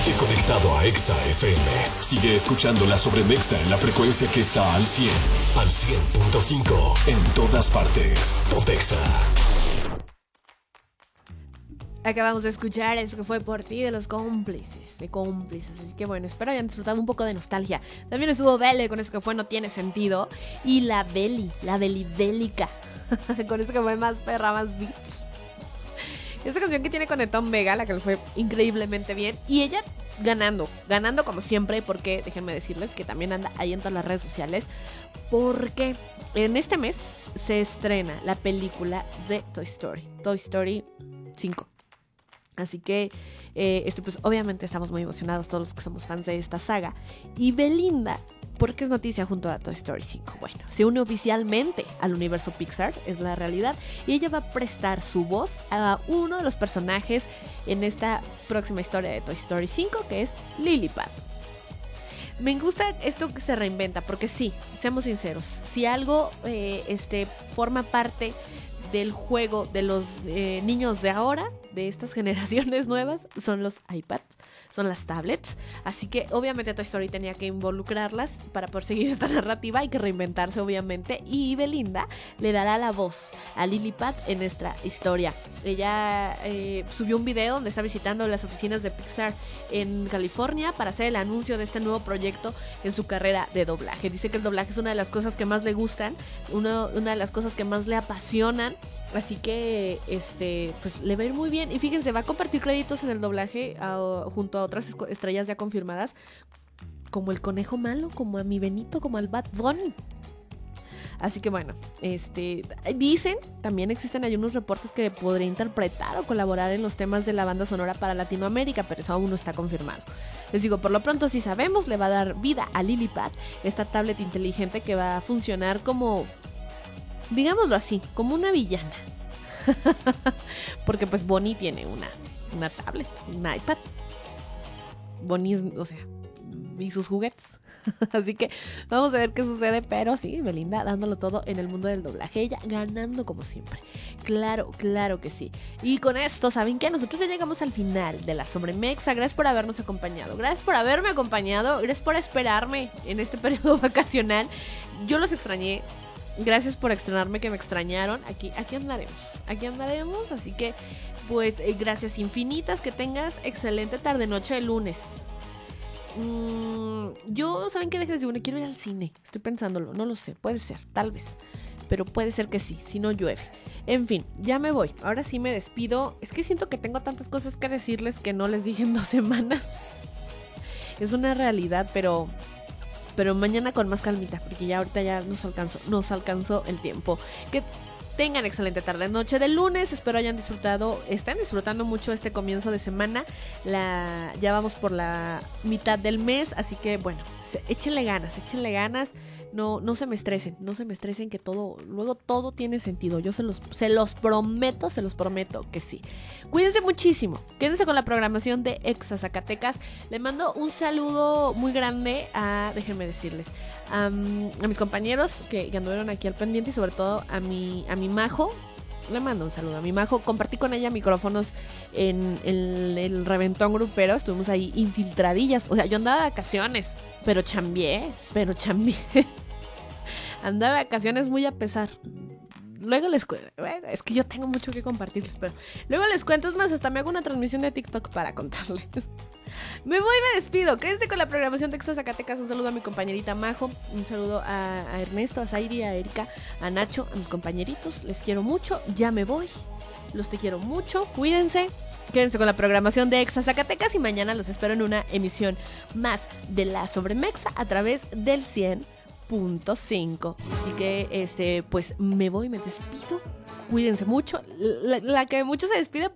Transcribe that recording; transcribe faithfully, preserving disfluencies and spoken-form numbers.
Sigue conectado a Exa F M. Sigue escuchando la Sobremexa en la frecuencia que está al cien. Al cien punto cinco. En todas partes. Pontexa. Acabamos de escuchar eso que fue Por ti de los cómplices, de cómplices, así que bueno, espero hayan disfrutado un poco de nostalgia. También estuvo Belle con eso que fue No Tiene Sentido, y la Beli, la Belibélica, con eso que fue Más Perra, Más Bitch. Esta canción que tiene con Tom Vega, la que le fue increíblemente bien, y ella ganando, ganando como siempre, porque déjenme decirles que también anda ahí en todas las redes sociales, porque en este mes se estrena la película de Toy Story, Toy Story cinco. Así que, eh, este, pues obviamente estamos muy emocionados todos los que somos fans de esta saga. Y Belinda, porque es noticia junto a Toy Story cinco, bueno, se une oficialmente al universo Pixar, es la realidad. Y ella va a prestar su voz a uno de los personajes en esta próxima historia de Toy Story cinco, que es Lilliput. Me gusta esto que se reinventa, porque sí, seamos sinceros, si algo eh, este, forma parte del juego de los eh, niños de ahora, de estas generaciones nuevas, son los iPads, son las tablets, así que obviamente Toy Story tenía que involucrarlas para poder seguir esta narrativa, hay que reinventarse obviamente, y Belinda le dará la voz a Lilliput en esta historia. Ella eh, subió un video donde está visitando las oficinas de Pixar en California para hacer el anuncio de este nuevo proyecto en su carrera de doblaje. Dice que el doblaje es una de las cosas que más le gustan, uno, una de las cosas que más le apasionan. Así que este pues le va a ir muy bien. Y fíjense, va a compartir créditos en el doblaje uh, junto a otras estrellas ya confirmadas, como el Conejo Malo, como a mi Benito, como al Bad Bunny. Así que bueno, este dicen, también existen hay unos reportes que podría interpretar o colaborar en los temas de la banda sonora para Latinoamérica, pero eso aún no está confirmado. Les digo, por lo pronto sí sabemos, le va a dar vida a Lilliput, esta tablet inteligente que va a funcionar como, digámoslo así, como una villana. Porque pues Bonnie tiene una, una tablet, un iPad. Bonnie, o sea, y sus juguetes. Así que vamos a ver qué sucede. Pero sí, Belinda dándolo todo en el mundo del doblaje, ella ganando como siempre. Claro, claro que sí. Y con esto, ¿saben qué? Nosotros ya llegamos al final de la Sobremexa. Gracias por habernos acompañado, gracias por haberme acompañado, gracias por esperarme en este periodo vacacional. Yo los extrañé. Gracias por extrañarme, que me extrañaron. Aquí, aquí andaremos, aquí andaremos. Así que, pues, eh, gracias infinitas. Que tengas excelente tarde, noche de lunes. Mm, yo, ¿saben qué? Déjenles digo, quiero ir al cine. Estoy pensándolo, no lo sé, puede ser, tal vez. Pero puede ser que sí, si no llueve. En fin, ya me voy. Ahora sí me despido. Es que siento que tengo tantas cosas que decirles que no les dije en dos semanas. Es una realidad, pero... pero mañana con más calmita, porque ya ahorita ya nos alcanzó, nos alcanzó el tiempo. Que tengan excelente tarde, noche de lunes, espero hayan disfrutado, estén disfrutando mucho este comienzo de semana. La, ya vamos por la mitad del mes, así que bueno, se, échenle ganas, échenle ganas. No, no se me estresen, no se me estresen, que todo, luego todo tiene sentido. Yo se los, se los prometo, se los prometo que sí. Cuídense muchísimo, quédense con la programación de Exa Zacatecas. Le mando un saludo muy grande a, déjenme decirles, a, a mis compañeros que, que anduvieron aquí al pendiente, y sobre todo a mi, a mi Majo. Le mando un saludo a mi Majo. Compartí con ella micrófonos en, en el reventón grupero. Estuvimos ahí infiltradillas. O sea, yo andaba de vacaciones, pero chambié, pero chambié. Andaba de vacaciones muy a pesar. Luego les cuento. Es que yo tengo mucho que compartirles, pero luego les cuento. Es más, hasta me hago una transmisión de TikTok para contarles. Me voy y me despido. Quédense con la programación de Exa Zacatecas. Un saludo a mi compañerita Majo. Un saludo a, a Ernesto, a Zairi, a Erika, a Nacho, a mis compañeritos. Les quiero mucho. Ya me voy. Los te quiero mucho. Cuídense. Quédense con la programación de Exa Zacatecas. Y mañana los espero en una emisión más de la Sobremexa a través del cien punto cinco. Así que, este, pues me voy, me despido. Cuídense mucho. La, la que mucho se despide